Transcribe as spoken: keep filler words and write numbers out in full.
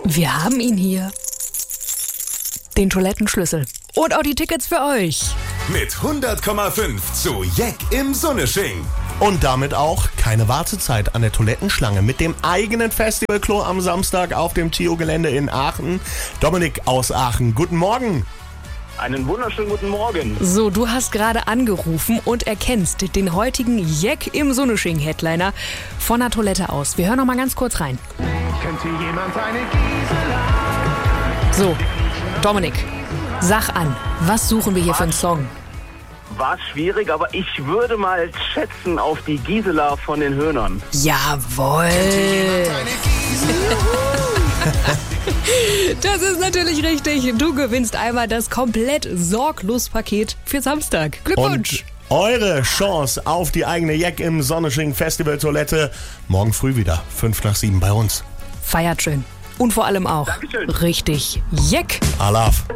Wir haben ihn hier. Den Toilettenschlüssel. Und auch die Tickets für euch. Mit hundert Komma fünf zu Jeck im Sonnesching. Und damit auch keine Wartezeit an der Toilettenschlange mit dem eigenen Festivalklo am Samstag auf dem T I O-Gelände in Aachen. Dominik aus Aachen, guten Morgen. Einen wunderschönen guten Morgen. So, du hast gerade angerufen und erkennst den heutigen Jeck im Sonnesching-Headliner von der Toilette aus. Wir hören noch mal ganz kurz rein. Kennt hier jemand eine Gisela? So, Dominik, sag an, was suchen wir hier für einen Song? War schwierig, aber ich würde mal schätzen auf die Gisela von den Höhnern. Jawohl. Das ist natürlich richtig. Du gewinnst einmal das komplett Sorglos-Paket für Samstag. Glückwunsch. Und eure Chance auf die eigene Jeck im Sonnesching Festival Toilette morgen früh wieder, fünf nach sieben bei uns. Feiert schön. Und vor allem auch Dankeschön. richtig Jeck. Alaf.